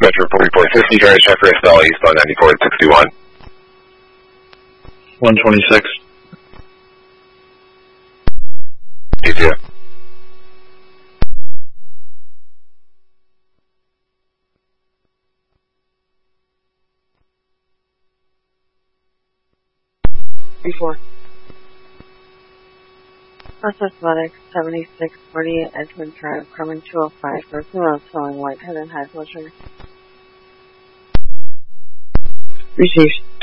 Metro 4450, trying to check for Estelle eastbound 94 at 61. 126. You too. Before. First Athletics, 7648 Edmund Drive, Carmen 205, Person Road, selling Whitehead and High Blood Sugar. Received.